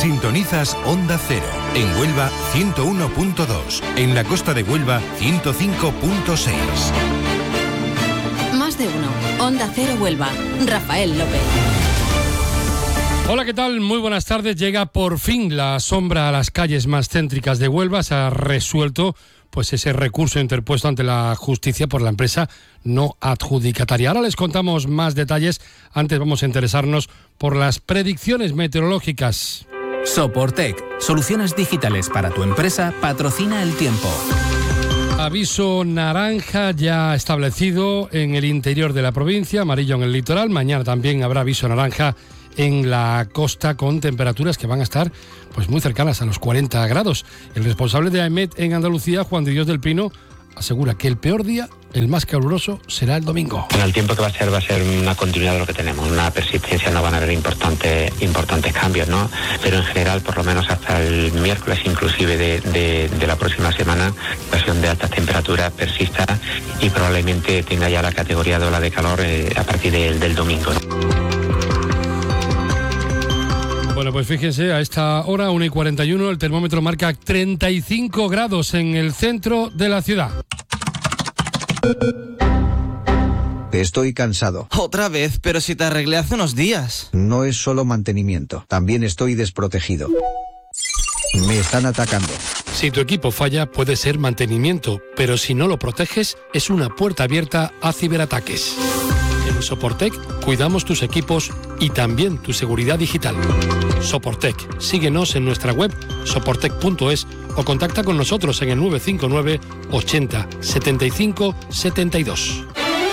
Sintonizas Onda Cero. En Huelva 101.2. En la costa de Huelva 105.6. Más de uno. Onda Cero Huelva. Rafael López. Hola, ¿qué tal? Muy buenas tardes. Llega por fin la sombra a las calles más céntricas de Huelva. Se ha resuelto pues ese recurso interpuesto ante la justicia por la empresa no adjudicataria. Ahora les contamos más detalles. Antes vamos a interesarnos por las predicciones meteorológicas. Soportec, soluciones digitales para tu empresa, patrocina el tiempo. Aviso naranja ya establecido en el interior de la provincia, amarillo en el litoral. Mañana también habrá aviso naranja en la costa, con temperaturas que van a estar pues muy cercanas a los 40 grados. El responsable de AEMET en Andalucía, Juan de Dios del Pino, asegura que el peor día, el más caluroso, será el domingo. Bueno, el tiempo que va a ser una continuidad de lo que tenemos, una persistencia, no van a haber importantes cambios, ¿no? Pero en general, por lo menos hasta el miércoles inclusive de la próxima semana, la situación de altas temperaturas persista y probablemente tenga ya la categoría de ola de calor a partir del domingo, ¿no? Bueno, pues fíjense, a esta hora, 1:41, el termómetro marca 35 grados en el centro de la ciudad. Estoy cansado. Otra vez, pero si te arreglé hace unos días. No es solo mantenimiento, también estoy desprotegido. Me están atacando. Si tu equipo falla, puede ser mantenimiento, pero si no lo proteges, es una puerta abierta a ciberataques. En Soportec cuidamos tus equipos y también tu seguridad digital. Soportec, síguenos en nuestra web soportec.es o contacta con nosotros en el 959 80 75 72.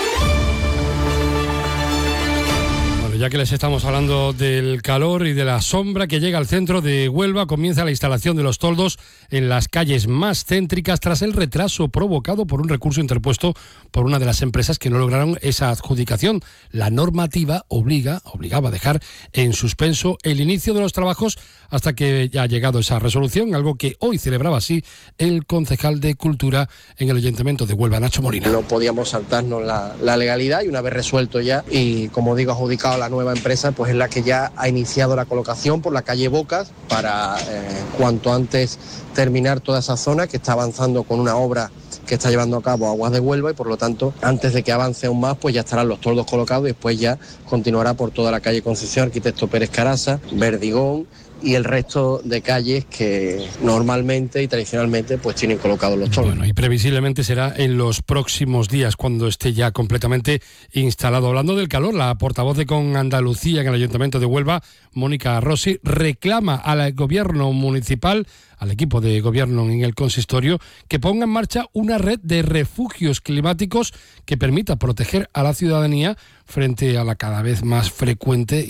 Ya que les estamos hablando del calor y de la sombra que llega al centro de Huelva, comienza la instalación de los toldos en las calles más céntricas tras el retraso provocado por un recurso interpuesto por una de las empresas que no lograron esa adjudicación. La normativa obligaba a dejar en suspenso el inicio de los trabajos hasta que ya ha llegado esa resolución, algo que hoy celebraba así el concejal de Cultura en el Ayuntamiento de Huelva, Nacho Molina. No podíamos saltarnos la legalidad y una vez resuelto ya y, como digo, adjudicado a la nueva empresa, pues es la que ya ha iniciado la colocación por la calle Bocas para cuanto antes terminar toda esa zona que está avanzando con una obra que está llevando a cabo Aguas de Huelva y por lo tanto antes de que avance aún más pues ya estarán los toldos colocados y después ya continuará por toda la calle Concepción Arquitecto Pérez Caraza, Verdigón y el resto de calles que normalmente y tradicionalmente pues tienen colocados los toldos. Bueno, y previsiblemente será en los próximos días cuando esté ya completamente instalado. Hablando del calor, la portavoz de Con Andalucía en el Ayuntamiento de Huelva, Mónica Rossi, reclama al gobierno municipal, al equipo de gobierno en el consistorio, que ponga en marcha una red de refugios climáticos que permita proteger a la ciudadanía frente a la cada vez más frecuente,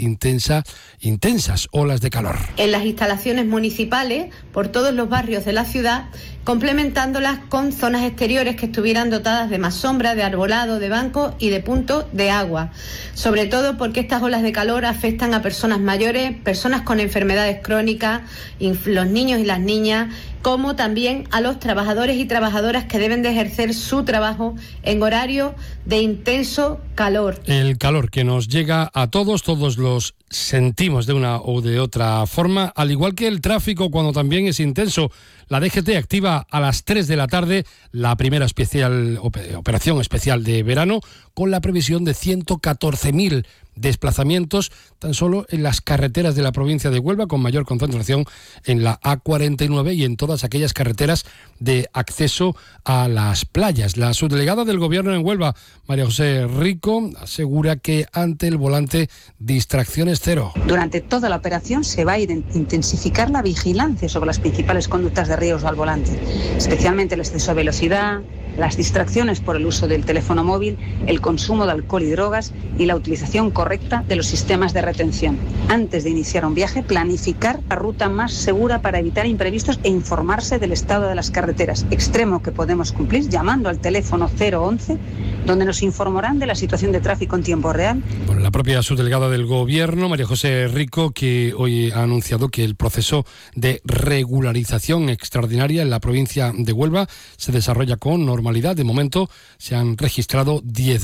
intensas olas de calor. En las instalaciones municipales, por todos los barrios de la ciudad, complementándolas con zonas exteriores que estuvieran dotadas de más sombra, de arbolado, de bancos y de puntos de agua. Sobre todo porque estas olas de calor afectan a personas mayores, personas con enfermedades crónicas, los niños y las niñas, como también a los trabajadores y trabajadoras que deben de ejercer su trabajo en horario de intenso calor. El calor que nos llega a todos los sentimos de una o de otra forma, al igual que el tráfico cuando también es intenso. La DGT activa a las 3 de la tarde la primera operación especial de verano con la previsión de 114.000 desplazamientos tan solo en las carreteras de la provincia de Huelva, con mayor concentración en la A49 y en todas aquellas carreteras de acceso a las playas. La subdelegada del Gobierno en Huelva, María José Rico, asegura que ante el volante distracciones cero. Durante toda la operación se va a intensificar la vigilancia sobre las principales conductas de riesgo al volante, especialmente el exceso de velocidad, las distracciones por el uso del teléfono móvil, el consumo de alcohol y drogas y la utilización correcta de los sistemas de retención. Antes de iniciar un viaje, planificar la ruta más segura para evitar imprevistos e informarse del estado de las carreteras, extremo que podemos cumplir llamando al teléfono 011 donde nos informarán de la situación de tráfico en tiempo real. Bueno, la propia subdelegada del Gobierno, María José Rico, que hoy ha anunciado que el proceso de regularización extraordinaria en la provincia de Huelva se desarrolla con normalidad. De momento se han registrado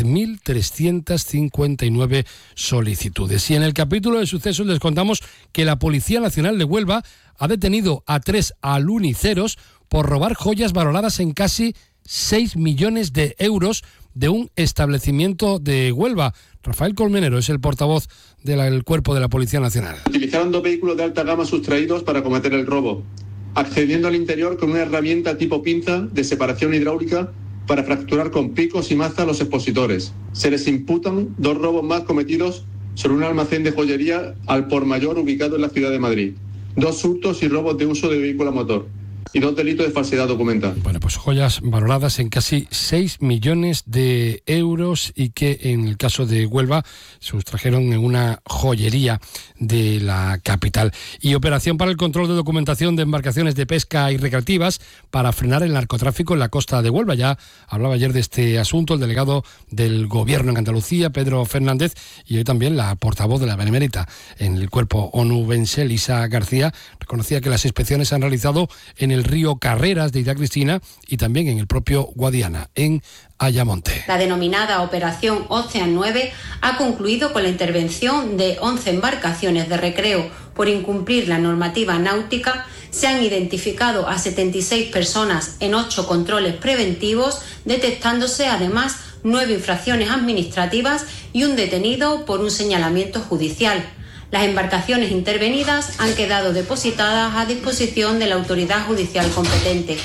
10.359 solicitudes. Y en el capítulo de sucesos les contamos que la Policía Nacional de Huelva ha detenido a 3 aluniceros por robar joyas valoradas en casi 6 millones de euros de un establecimiento de Huelva. Rafael Colmenero es el portavoz del Cuerpo de la Policía Nacional. Utilizaron 2 vehículos de alta gama sustraídos para cometer el robo, accediendo al interior con una herramienta tipo pinza de separación hidráulica para fracturar con picos y mazas los expositores. Se les imputan 2 robos más cometidos sobre un almacén de joyería al por mayor ubicado en la ciudad de Madrid, 2 hurtos y robos de uso de vehículo a motor y 2 delitos de falsedad documental. Bueno, pues joyas valoradas en casi 6 millones de euros y que en el caso de Huelva sustrajeron en una joyería de la capital. Y operación para el control de documentación de embarcaciones de pesca y recreativas para frenar el narcotráfico en la costa de Huelva. Ya hablaba ayer de este asunto el delegado del Gobierno en Andalucía, Pedro Fernández, y hoy también la portavoz de la Benemérita en el cuerpo onubense, Elisa García, reconocía que las inspecciones se han realizado en el río Carreras de Isla Cristina y también en el propio Guadiana, en Ayamonte. La denominada Operación Ocean 9 ha concluido con la intervención de 11 embarcaciones de recreo por incumplir la normativa náutica. Se han identificado a 76 personas en 8 controles preventivos, detectándose además 9 infracciones administrativas y un detenido por un señalamiento judicial. Las embarcaciones intervenidas han quedado depositadas a disposición de la autoridad judicial competente.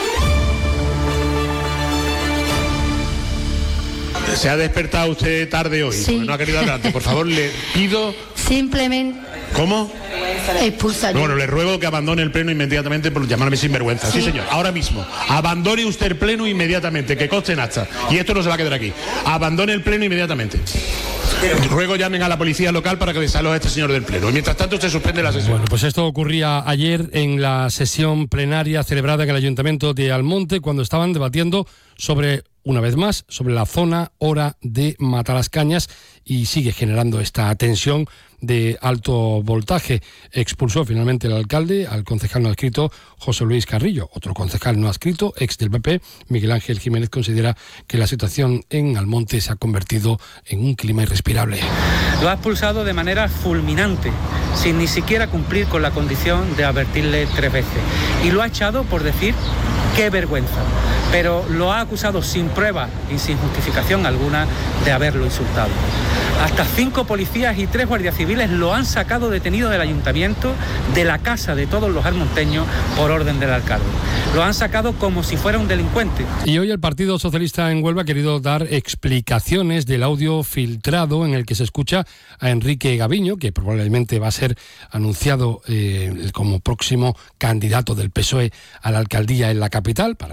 Se ha despertado usted tarde hoy, sí. No ha querido adelante. Por favor, le pido... Simplemente... ¿Cómo? Expulsar. Bueno, le ruego que abandone el pleno inmediatamente por llamarme sinvergüenza. Sí, señor, ahora mismo. Abandone usted el pleno inmediatamente, que conste en acta. Y esto no se va a quedar aquí. Abandone el pleno inmediatamente. Ruego llamen a la policía local para que desaloje a este señor del pleno. Y mientras tanto se suspende la sesión. Bueno, pues esto ocurría ayer en la sesión plenaria celebrada en el Ayuntamiento de Almonte, cuando estaban debatiendo sobre, una vez más, sobre la zona hora de Matalascañas, y sigue generando esta tensión de alto voltaje. Expulsó finalmente el alcalde al concejal no adscrito José Luis Carrillo. Otro concejal no adscrito, ex del PP, Miguel Ángel Jiménez, considera que la situación en Almonte se ha convertido en un clima irrespirable. Lo ha expulsado de manera fulminante, sin ni siquiera cumplir con la condición de advertirle 3 veces. Y lo ha echado por decir qué vergüenza. Pero lo ha acusado sin prueba y sin justificación alguna de haberlo insultado. Hasta 5 policías y 3 guardias civiles lo han sacado detenido del ayuntamiento, de la casa de todos los almonteños, por orden del alcalde. Lo han sacado como si fuera un delincuente. Y hoy el Partido Socialista en Huelva ha querido dar explicaciones del audio filtrado en el que se escucha a Enrique Gaviño, que probablemente va a ser anunciado como próximo candidato del PSOE a la alcaldía en la capital para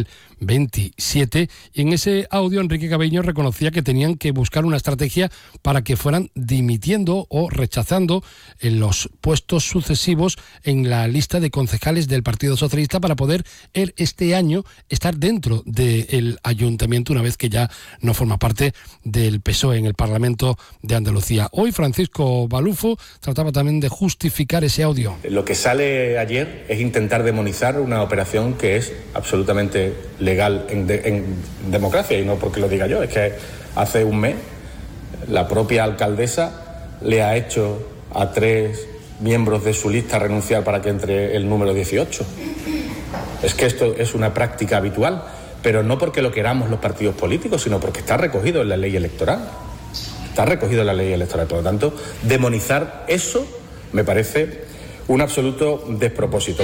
2027. Y en ese audio Enrique Gaviño reconocía que tenían que buscar una estrategia para que fueran dimitiendo o rechazando en los puestos sucesivos en la lista de concejales del Partido Socialista para poder este año estar dentro del ayuntamiento una vez que ya no forma parte del PSOE en el Parlamento de Andalucía. Hoy Francisco Balufo trataba también de justificar ese audio. Lo que sale ayer es intentar demonizar una operación que es absolutamente legal en democracia, y no porque lo diga yo, es que hace un mes la propia alcaldesa le ha hecho a 3 miembros de su lista renunciar para que entre el número 18. Es que esto es una práctica habitual, pero no porque lo queramos los partidos políticos, sino porque está recogido en la ley electoral. Está recogido en la ley electoral. Por lo tanto, demonizar eso me parece un absoluto despropósito.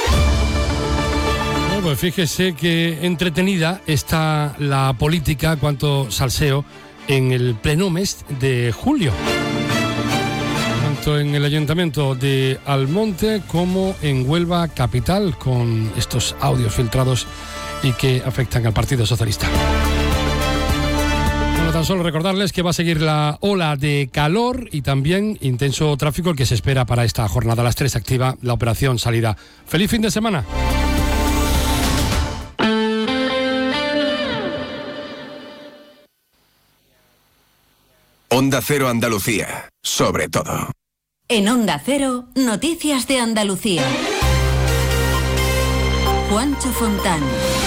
Pues fíjese que entretenida está la política, cuanto salseo, en el pleno mes de julio. Tanto en el Ayuntamiento de Almonte como en Huelva capital, con estos audios filtrados y que afectan al Partido Socialista. Bueno, tan solo recordarles que va a seguir la ola de calor y también intenso tráfico el que se espera para esta jornada. A las 3 activa la operación salida. ¡Feliz fin de semana! Onda Cero Andalucía, sobre todo. En Onda Cero, Noticias de Andalucía. Juancho Fontán.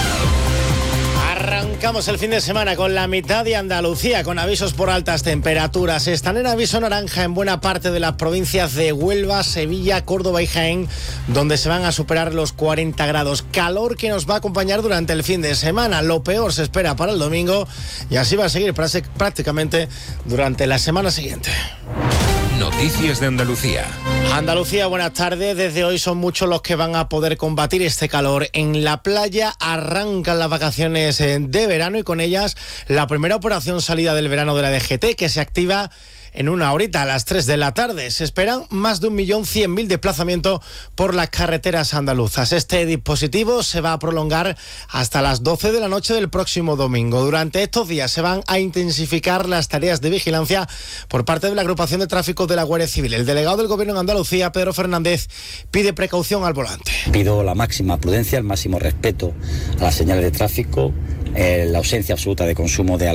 Arrancamos el fin de semana con la mitad de Andalucía, con avisos por altas temperaturas. Están en aviso naranja en buena parte de las provincias de Huelva, Sevilla, Córdoba y Jaén, donde se van a superar los 40 grados. Calor que nos va a acompañar durante el fin de semana. Lo peor se espera para el domingo y así va a seguir prácticamente durante la semana siguiente. Noticias de Andalucía. Andalucía, buenas tardes. Desde hoy son muchos los que van a poder combatir este calor. En la playa arrancan las vacaciones de verano y con ellas la primera operación salida del verano de la DGT, que se activa en una horita, a las 3 de la tarde. Se esperan más de 1.100.000 desplazamientos por las carreteras andaluzas. Este dispositivo se va a prolongar hasta las 12 de la noche del próximo domingo. Durante estos días se van a intensificar las tareas de vigilancia por parte de la agrupación de tráfico de la Guardia Civil. El delegado del Gobierno en Andalucía, Pedro Fernández, pide precaución al volante. Pido la máxima prudencia, el máximo respeto a las señales de tráfico, la ausencia absoluta de consumo de alcohol